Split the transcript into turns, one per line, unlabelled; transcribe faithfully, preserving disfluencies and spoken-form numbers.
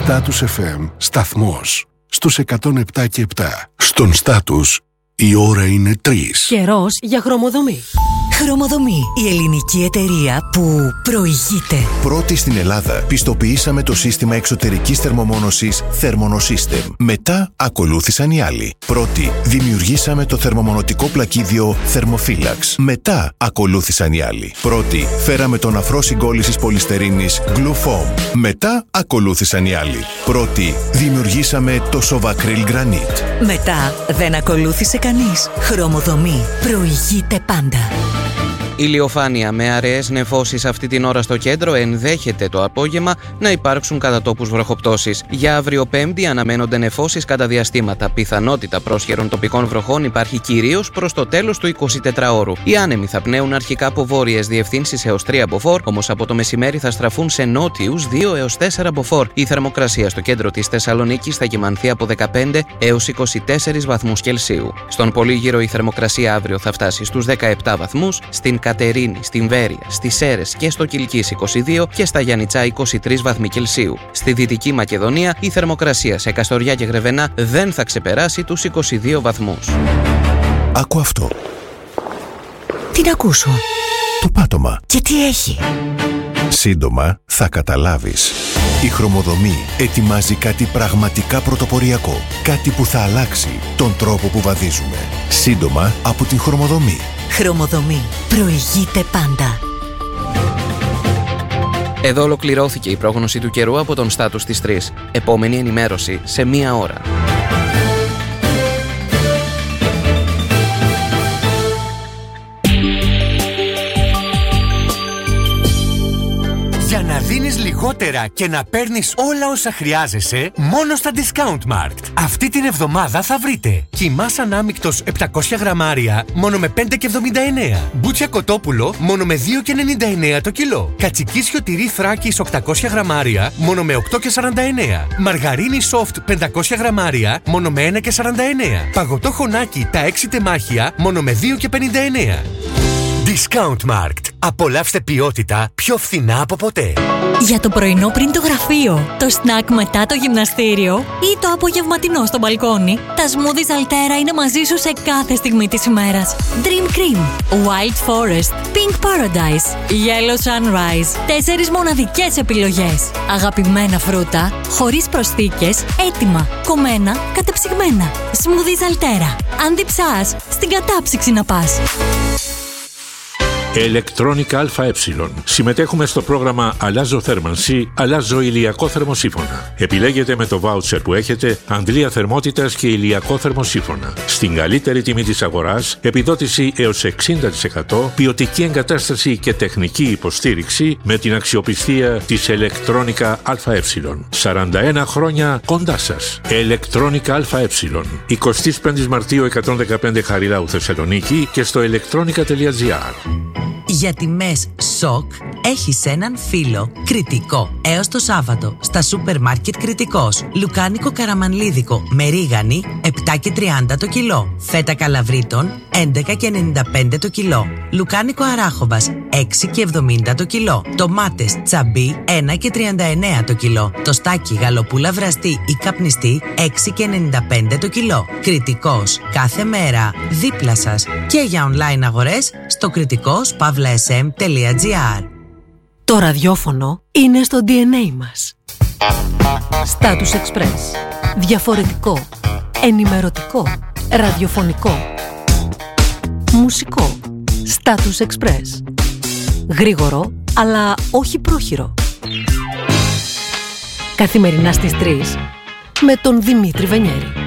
Status εφ εμ, σταθμός στους εκατόν επτά και επτά. Στον Status η ώρα είναι τρεις.
Καιρός για χρωμοδομή.
Χρωμοδομή, η ελληνική εταιρεία που προηγείται.
Πρώτη στην Ελλάδα πιστοποιήσαμε το σύστημα εξωτερικής θερμομόνωσης Thermonosystem. Μετά ακολούθησαν οι άλλοι. Πρώτη δημιουργήσαμε το θερμομονωτικό πλακίδιο Thermophilax. Μετά ακολούθησαν οι άλλοι. Πρώτη φέραμε τον αφρό συγκόλλησης πολυστερίνης Glufoam. Μετά ακολούθησαν οι άλλοι. Πρώτη δημιουργήσαμε το Sovacryl Granite.
Μετά δεν ακολούθησε κανείς. Χρωμοδομή προηγείται πάντα.
Ηλιοφάνεια με αραιές νεφώσεις αυτή την ώρα στο κέντρο, ενδέχεται το απόγευμα να υπάρξουν κατά τόπους βροχοπτώσεις. Για αύριο Πέμπτη αναμένονται νεφώσεις κατά διαστήματα. Πιθανότητα πρόσχερων τοπικών βροχών υπάρχει κυρίως προς το τέλος του εικοσιτετράωρου. Οι άνεμοι θα πνέουν αρχικά από βόρειες διευθύνσεις έως τρία μποφόρ, όμως από το μεσημέρι θα στραφούν σε νότιους δύο έως τέσσερα μποφόρ. Η θερμοκρασία στο κέντρο της Θεσσαλονίκης θα κυμανθεί από δεκαπέντε έως είκοσι τέσσερις βαθμούς Κελσίου. Στον Πολύγυρο η θερμοκρασία αύριο θα φτάσει στους δεκαεπτά βαθμούς, στην Κατερίνη, στην Βέρεια, στις Σέρρες και στο Κιλκής είκοσι δύο και στα Γιαννιτσά είκοσι τρεις βαθμοί Κελσίου. Στη Δυτική Μακεδονία η θερμοκρασία σε Καστοριά και Γρεβενά δεν θα ξεπεράσει τους είκοσι δύο βαθμούς.
Άκου αυτό.
Τι να ακούσω?
Το πάτωμα.
Και τι έχει?
Σύντομα θα καταλάβεις. Η Χρωμοδομή ετοιμάζει κάτι πραγματικά πρωτοποριακό. Κάτι που θα αλλάξει τον τρόπο που βαδίζουμε. Σύντομα από την Χρωμοδομή.
Χρωμοδομή προηγείται πάντα.
Εδώ ολοκληρώθηκε η πρόγνωση του καιρού από τον Status της τρεις. Επόμενη ενημέρωση σε μία ώρα.
Για να δίνεις λιγότερα και να παίρνεις όλα όσα χρειάζεσαι, μόνο στα Discountmarkt. Αυτή την εβδομάδα θα βρείτε κιμάς ανάμεικτος επτακόσια γραμμάρια μόνο με πέντε και εβδομήντα εννέα. Μπούτσια κοτόπουλο μόνο με δύο και ενενήντα εννέα το κιλό. Κατσικίσιο τυρί Θράκης οκτακόσια γραμμάρια μόνο με οκτώ και σαράντα εννέα. Μαργαρίνη soft πεντακόσια γραμμάρια μόνο με ένα και σαράντα εννέα. Παγωτό χωνάκι τα έξι τεμάχια μόνο με δύο και πενήντα εννέα. Discountmarkt. Απολαύστε ποιότητα πιο φθηνά από ποτέ.
Για το πρωινό πριν το γραφείο, το σνακ μετά το γυμναστήριο ή το απογευματινό στο μπαλκόνι, τα smoothies Altera είναι μαζί σου σε κάθε στιγμή της ημέρας. Dream Cream, Wild Forest, Pink Paradise, Yellow Sunrise. Τέσσερις μοναδικές επιλογές. Αγαπημένα φρούτα, χωρίς προσθήκες, έτοιμα, κομμένα, κατεψυγμένα. Smoothies Altera. Αν διψάς, στην κατάψυξη να πας.
Electronica ΑΕ. Συμμετέχουμε στο πρόγραμμα Αλλάζω θέρμανση, αλλάζω ηλιακό θερμοσύφωνα. Επιλέγετε με το βάουτσερ που έχετε αντλία θερμότητας και ηλιακό θερμοσύφωνα. Στην καλύτερη τιμή της αγοράς, επιδότηση έως εξήντα τοις εκατό, ποιοτική εγκατάσταση και τεχνική υποστήριξη με την αξιοπιστία της Electronica ΑΕ. σαράντα ένα χρόνια κοντά σας. Electronica ΑΕ. εικοστή πέμπτη Μαρτίου εκατόν δεκαπέντε Χαριλάου Θεσσαλονίκη και στο electronica τελεία gr.
Για τιμές σοκ έχεις έναν φίλο. Κρητικό. Έως το Σάββατο στα σούπερ μάρκετ Κρητικός. Λουκάνικο καραμανλίδικο με ρίγανη επτά και τριάντα το κιλό. Φέτα καλαβρίτων έντεκα και ενενήντα πέντε το κιλό. Λουκάνικο αράχοβας έξι και εβδομήντα το κιλό. Τομάτες τσαμπί ένα και τριάντα εννέα το κιλό. Τοστάκι γαλοπούλα βραστή ή καπνιστή έξι και ενενήντα πέντε το κιλό. Κρητικός. Κάθε μέρα δίπλα σας. Και για online αγορές στο κρητικός παύλα ες εμ τελεία τζι άρ.
Το ραδιόφωνο είναι στο ντι εν έι μας. Status Express. Διαφορετικό. Ενημερωτικό. Ραδιοφωνικό. Μουσικό. Status Express. Γρήγορο, αλλά όχι πρόχειρο. Καθημερινά στις τρεις με τον Δημήτρη Βενιέρη.